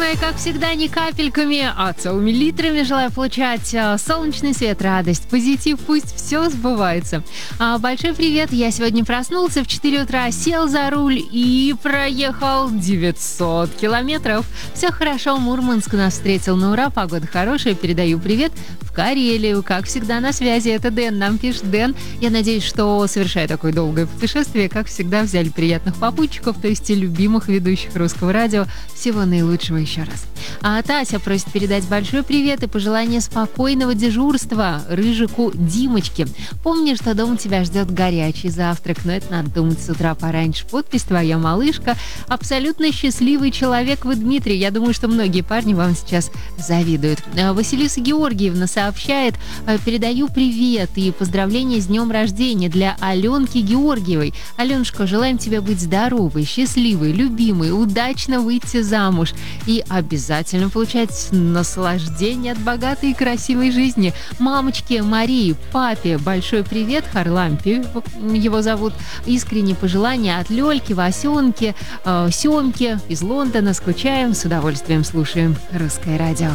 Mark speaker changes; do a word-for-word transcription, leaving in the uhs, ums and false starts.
Speaker 1: мои, как всегда, не капельками, а целыми литрами желаю получать а, солнечный свет, радость, позитив, пусть все сбывается. А, большой привет, я сегодня проснулся в четыре утра, сел за руль и проехал девятьсот километров. Все хорошо, Мурманск нас встретил на ура, погода хорошая, передаю привет в Карелию. Как всегда на связи, это Дэн, нам пишет Дэн. Я надеюсь, что, совершая такое долгое путешествие, как всегда, взяли приятных попутчиков, то есть и любимых ведущих русского радио. Всего наилучшего еще раз. А Тася просит передать большой привет и пожелание спокойного дежурства Рыжику Димочке. Помни, что дома тебя ждет горячий завтрак, но это надо думать с утра пораньше. Подпись твоя малышка. Абсолютно счастливый человек вы, Дмитрий. Я думаю, что многие парни вам сейчас завидуют. Василиса Георгиевна сообщает: передаю привет и поздравления с днем рождения для Аленки Георгиевой. Аленушка, желаем тебе быть здоровой, счастливой, любимой, удачно выйти замуж и обязательно получать наслаждение от богатой и красивой жизни. Мамочке Марии, папе большой привет, Харлампи его зовут. Искренние пожелания от Лёльки, Васёнки, э, Сёмки из Лондона. Скучаем, с удовольствием слушаем Русское радио.